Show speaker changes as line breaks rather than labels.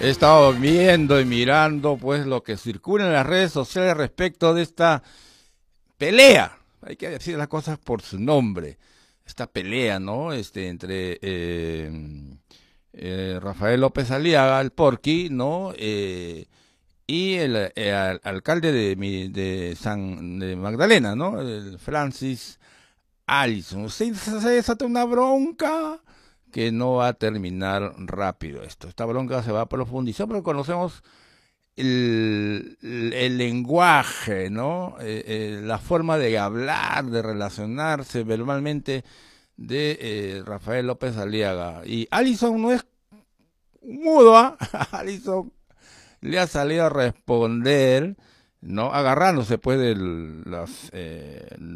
He estado viendo y mirando pues lo que circula en las redes sociales respecto de esta pelea. Hay que decir las cosas por su nombre. Esta pelea, ¿no? Entre Rafael López Aliaga, el Porky, ¿no? Y el alcalde de Magdalena, ¿no? El Francis Allison. Se desata una bronca que no va a terminar rápido esto. Esta bronca se va a profundizar porque conocemos el lenguaje, ¿no? La forma de hablar, de relacionarse verbalmente de Rafael López Aliaga. Y Allison no es mudo, ¿ah? Allison le ha salido a responder, ¿no? Agarrándose pues de las